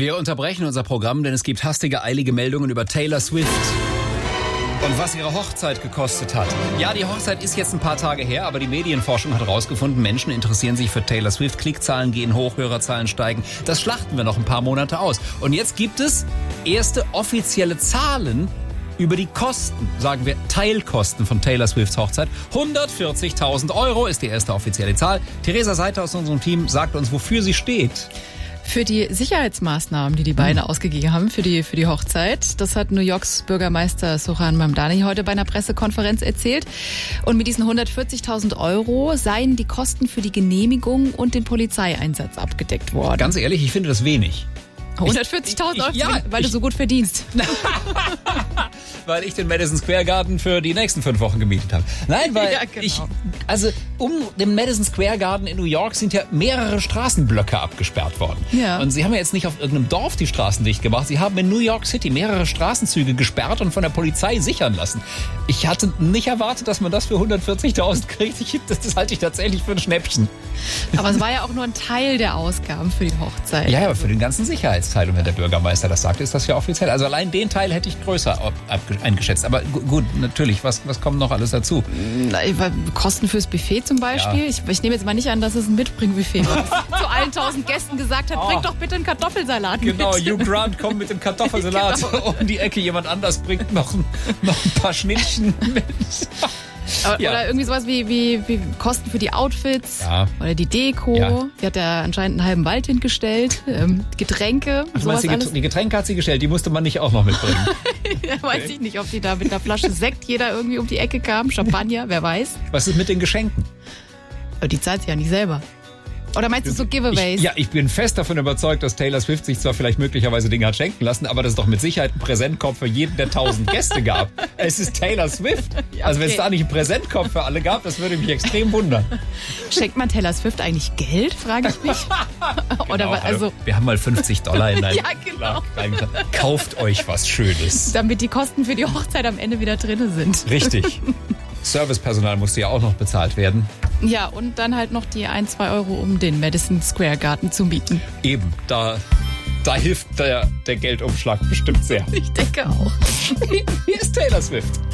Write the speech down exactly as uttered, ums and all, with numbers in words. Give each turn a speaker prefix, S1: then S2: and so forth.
S1: Wir unterbrechen unser Programm, denn es gibt hastige, eilige Meldungen über Taylor Swift. Und was ihre Hochzeit gekostet hat. Ja, die Hochzeit ist jetzt ein paar Tage her, aber die Medienforschung hat herausgefunden, Menschen interessieren sich für Taylor Swift. Klickzahlen gehen hoch, Hörerzahlen steigen. Das schlachten wir noch ein paar Monate aus. Und jetzt gibt es erste offizielle Zahlen über die Kosten, sagen wir Teilkosten von Taylor Swifts Hochzeit. hundertvierzigtausend Euro ist die erste offizielle Zahl. Theresa Seiter aus unserem Team sagt uns, wofür sie steht.
S2: Für die Sicherheitsmaßnahmen, die die beiden hm. ausgegeben haben für die, für die Hochzeit. Das hat New Yorks Bürgermeister Zohran Mamdani heute bei einer Pressekonferenz erzählt. Und mit diesen hundertvierzigtausend Euro seien die Kosten für die Genehmigung und den Polizeieinsatz abgedeckt worden.
S1: Ganz ehrlich, ich finde das wenig.
S2: hundertvierzigtausend Euro, ja, weil
S1: ich,
S2: du so gut verdienst.
S1: Weil ich den Madison Square Garden für die nächsten fünf Wochen gemietet habe. Nein, weil
S2: ja, genau.
S1: ich, also um den Madison Square Garden in New York sind ja mehrere Straßenblöcke abgesperrt worden.
S2: Ja.
S1: Und sie haben ja jetzt nicht auf irgendeinem Dorf die Straßen dicht gemacht. Sie haben in New York City mehrere Straßenzüge gesperrt und von der Polizei sichern lassen. Ich hatte nicht erwartet, dass man das für hundertvierzigtausend kriegt. Ich, das, das halte ich tatsächlich für ein Schnäppchen.
S2: Aber es war ja auch nur ein Teil der Ausgaben für die Hochzeit.
S1: Ja, aber für den ganzen Sicherheitsteil, und wenn der Bürgermeister das sagt, ist das ja offiziell. Also allein den Teil hätte ich größer ab, ab, eingeschätzt. Aber gut, natürlich, was, was kommt noch alles dazu?
S2: Kosten fürs Buffet zum Beispiel. Ja. Ich, ich nehme jetzt mal nicht an, dass es ein Mitbringbuffet war. Zu allen tausend Gästen gesagt hat, oh. bring doch bitte einen Kartoffelsalat
S1: genau,
S2: mit.
S1: Genau, Hugh Grant kommt mit dem Kartoffelsalat genau. um die Ecke. Jemand anders bringt noch, noch ein paar Schnittchen mit.
S2: Oder ja. irgendwie sowas wie, wie, wie Kosten für die Outfits ja. oder die Deko.
S1: Ja.
S2: Die hat ja anscheinend einen halben Wald hingestellt. Ähm, Getränke.
S1: Ach, sowas
S2: die,
S1: alles. Die Getränke hat sie gestellt, die musste man nicht auch noch mitbringen.
S2: ja, weiß ich nicht, ob die da mit einer Flasche Sekt jeder irgendwie um die Ecke kam. Champagner, wer weiß.
S1: Was ist mit den Geschenken?
S2: Aber die zahlt sie ja nicht selber. Oder meinst du so Giveaways?
S1: Ich, ja, ich bin fest davon überzeugt, dass Taylor Swift sich zwar vielleicht möglicherweise Dinge hat schenken lassen, aber dass es doch mit Sicherheit einen Präsentkorb für jeden der tausend Gäste gab. Es ist Taylor Swift. Ja, okay. Also wenn es da nicht einen Präsentkorb für alle gab, das würde mich extrem wundern.
S2: Schenkt man Taylor Swift eigentlich Geld, frage ich mich. Oder
S1: genau,
S2: also
S1: wir haben mal fünfzig Dollar in deinem
S2: ja, genau.
S1: Kauft euch was Schönes.
S2: Damit die Kosten für die Hochzeit am Ende wieder drin sind.
S1: Richtig. Servicepersonal musste ja auch noch bezahlt werden.
S2: Ja, und dann halt noch die ein, zwei Euro, um den Madison Square Garden zu mieten.
S1: Eben, da, da hilft der, der Geldumschlag bestimmt sehr.
S2: Ich denke auch.
S1: Hier ist Taylor Swift.